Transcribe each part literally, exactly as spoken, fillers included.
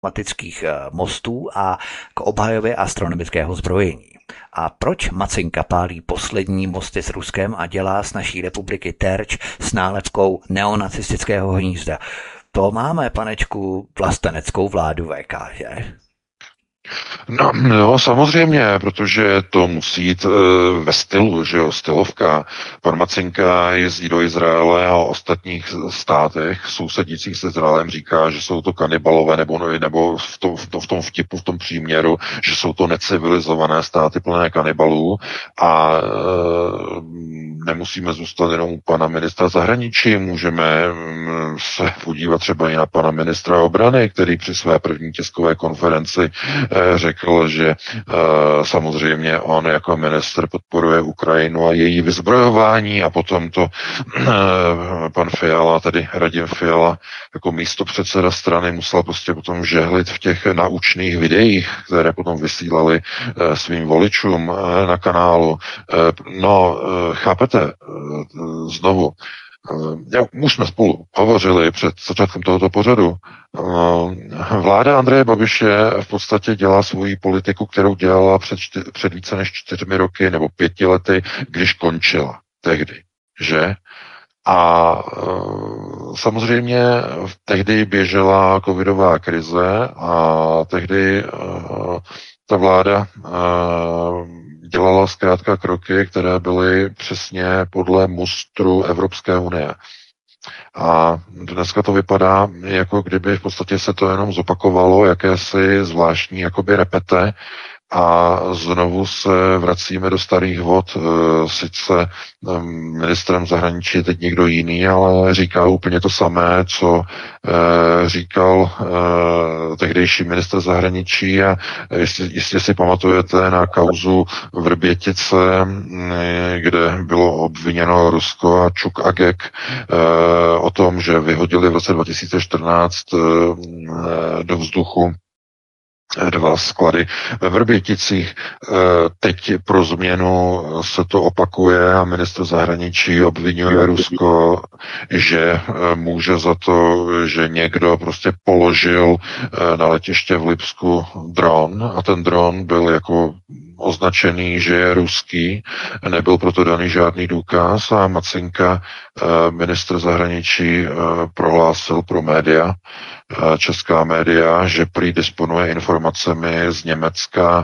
diplomatických mostů a k obhajově astronomického zbrojení. A proč Macinka pálí poslední mosty s Ruskem a dělá z naší republiky terč s nálepkou neonacistického hnízda? To máme, panečku, vlasteneckou vládu V K, že? No, no, samozřejmě, protože to musí jít e, ve stylu, že jo, stylovka. Pan Macinka jezdí do Izraele a o ostatních státech sousedících s Izraelem říká, že jsou to kanibalové, nebo, nebo v, to, v, to, v tom vtipu, v tom příměru, že jsou to necivilizované státy plné kanibalů a e, nemusíme zůstat jenom u pana ministra zahraničí, můžeme se podívat třeba i na pana ministra obrany, který při své první tiskové konferenci e, řekl, že uh, samozřejmě on jako ministr podporuje Ukrajinu a její vyzbrojování a potom to uh, pan Fiala, tedy Radim Fiala, jako místopředseda strany musel prostě potom žehlit v těch naučných videích, které potom vysílali uh, svým voličům uh, na kanálu. Uh, no, uh, chápete, uh, znovu, Já, už jsme spolu hovořili před začátkem tohoto pořadu. Vláda Andreje Babiše v podstatě dělá svoji politiku, kterou dělala před, čty, před více než čtyřmi roky nebo pěti lety, když končila tehdy, že? A samozřejmě tehdy běžela covidová krize a tehdy ta vláda dělala zkrátka kroky, které byly přesně podle mustru Evropské unie. A dneska to vypadá, jako kdyby v podstatě se to jenom zopakovalo, jakési zvláštní jakoby repete, a znovu se vracíme do starých vod. Sice ministrem zahraničí je teď někdo jiný, ale říká úplně to samé, co říkal tehdejší ministr zahraničí. A jestli, jestli si pamatujete na kauzu Vrbětice, kde bylo obviněno Rusko a Čuk a Gek o tom, že vyhodili v roce dva tisíce čtrnáct do vzduchu dva sklady ve Vrběticích. Teď pro změnu se to opakuje a ministr zahraničí obvinuje Rusko, že může za to, že někdo prostě položil na letiště v Lipsku dron a ten dron byl jako označený, že je ruský, nebyl proto daný žádný důkaz a Macinka, ministr zahraničí, prohlásil pro média, česká média, že prý disponuje informacemi z Německa,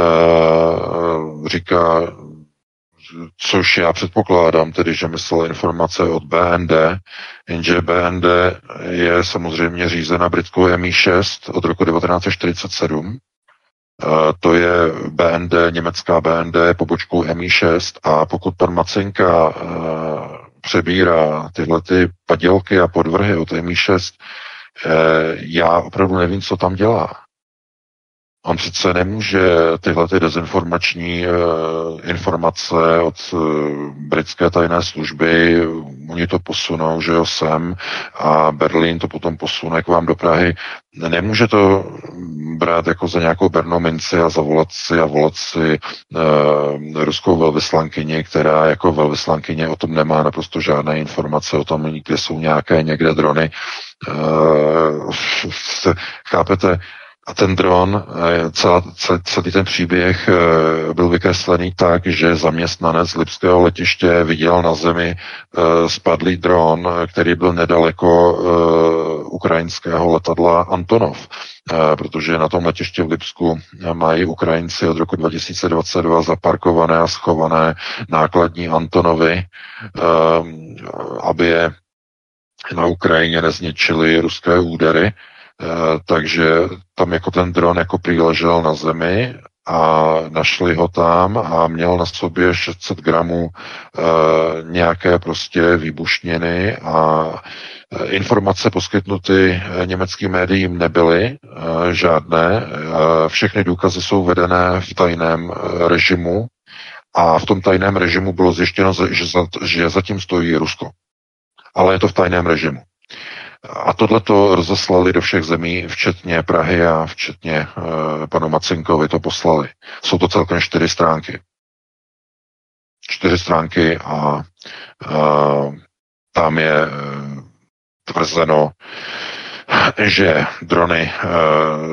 říká, což já předpokládám, tedy, že myslel informace od B N D, jenže B N D je samozřejmě řízena britskou M I šest od roku devatenáct set čtyřicet sedm. To je B N D, německá B N D pobočkou M I šest a pokud pan Macinka přebírá tyhle ty padělky a podvrhy od M I šest, já opravdu nevím, co tam dělá. On přece nemůže tyhle ty dezinformační uh, informace od uh, britské tajné služby, oni to posunou, že jo, sem a Berlín to potom posune k vám do Prahy. Nemůže to brát jako za nějakou bernou minci a zavolat si a volat si uh, ruskou velvyslankyni, která jako velvyslankyně o tom nemá naprosto žádné informace o tom, kde jsou nějaké někde drony. Uh, chápete? A ten dron, celá, celý ten příběh byl vykreslený tak, že zaměstnanec Lipského letiště viděl na zemi spadlý dron, který byl nedaleko ukrajinského letadla Antonov, protože na tom letišti v Lipsku mají Ukrajinci od roku dva tisíce dvacet dva zaparkované a schované nákladní Antonovy, aby je na Ukrajině nezničily ruské údery. Uh, takže tam jako ten dron jako přiležel na zemi a našli ho tam a měl na sobě šest set gramů uh, nějaké prostě výbušniny a uh, informace poskytnuty uh, německým médiím nebyly uh, žádné. Uh, všechny důkazy jsou vedené v tajném uh, režimu a v tom tajném režimu bylo zjištěno, že, za, že zatím stojí Rusko. Ale je to v tajném režimu. A tohleto rozeslali do všech zemí, včetně Prahy a včetně e, panu Macinkovi to poslali. Jsou to celkem čtyři stránky. Čtyři stránky a e, tam je e, tvrzeno, že drony